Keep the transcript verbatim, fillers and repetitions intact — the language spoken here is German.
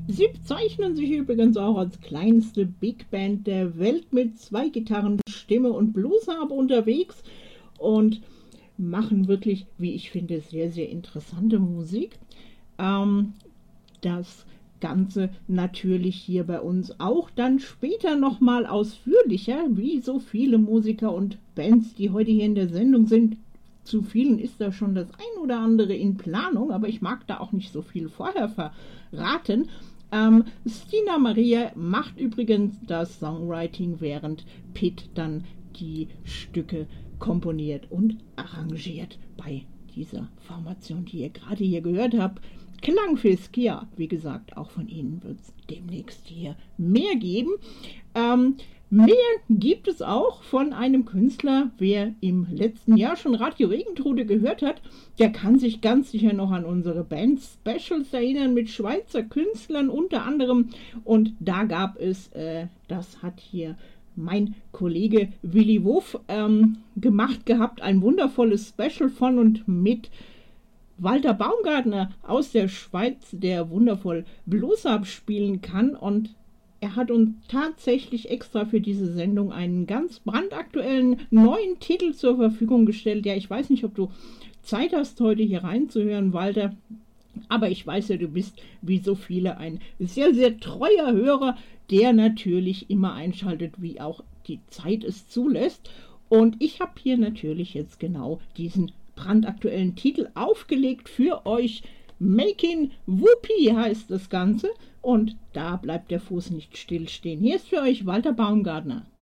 Sie bezeichnen sich übrigens auch als kleinste Big Band der Welt mit zwei Gitarren, Stimme und Bluesharpe unterwegs und machen wirklich, wie ich finde, sehr, sehr interessante Musik. Ähm, das Ganze natürlich hier bei uns auch dann später nochmal ausführlicher, wie so viele Musiker und Bands, die heute hier in der Sendung sind. Zu vielen ist da schon das ein oder andere in Planung, aber ich mag da auch nicht so viel vorher verraten. Ähm, Stina Maria macht übrigens das Songwriting, während Pitt dann die Stücke komponiert und arrangiert bei dieser Formation, die ihr gerade hier gehört habt. Klangfisk, ja, wie gesagt, auch von Ihnen wird es demnächst hier mehr geben. Ähm, mehr gibt es auch von einem Künstler, wer im letzten Jahr schon Radio Regentrude gehört hat, der kann sich ganz sicher noch an unsere Band-Specials erinnern mit Schweizer Künstlern unter anderem. Und da gab es, äh, das hat hier mein Kollege Willi Wuff ähm, gemacht gehabt, ein wundervolles Special von und mit Walter Baumgartner aus der Schweiz, der wundervoll Bluesharp spielen kann, und er hat uns tatsächlich extra für diese Sendung einen ganz brandaktuellen neuen Titel zur Verfügung gestellt. Ja, ich weiß nicht, ob du Zeit hast, heute hier reinzuhören, Walter, aber ich weiß ja, du bist wie so viele ein sehr, sehr treuer Hörer, der natürlich immer einschaltet, wie auch die Zeit es zulässt. Und ich habe hier natürlich jetzt genau diesen brandaktuellen Titel aufgelegt für euch. Making Whoopie heißt das Ganze, und da bleibt der Fuß nicht stillstehen. Hier ist für euch Walter Baumgartner.